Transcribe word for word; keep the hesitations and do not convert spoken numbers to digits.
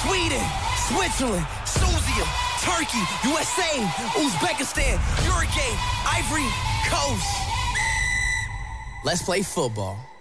Sweden, Switzerland, Tunisia, Turkey, U S A, Uzbekistan, Uruguay, Ivory Coast. Let's play football.